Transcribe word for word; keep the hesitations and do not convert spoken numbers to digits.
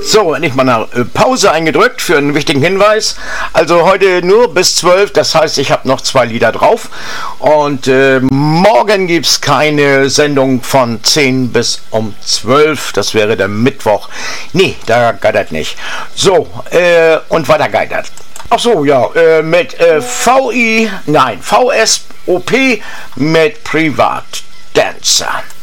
So, endlich mal eine Pause eingedrückt für einen wichtigen Hinweis. Also heute nur bis zwölf, das heißt, ich habe noch zwei Lieder drauf. Und äh, morgen gibt es keine Sendung von zehn bis um zwölf. Das wäre der Mittwoch. Nee, da geitert nicht. So, äh, und weiter geitert. Ach so, ja, äh, mit äh, V I, nein, V S O P mit Privatdancer.